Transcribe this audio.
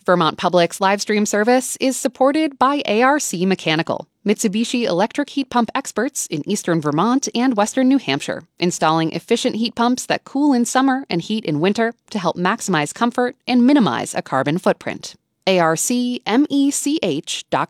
Vermont Public's live stream service is supported by ARC Mechanical, Mitsubishi electric heat pump experts in eastern Vermont and western New Hampshire, installing efficient heat pumps that cool in summer and heat in winter to help maximize comfort and minimize a carbon footprint. ARCmech.com.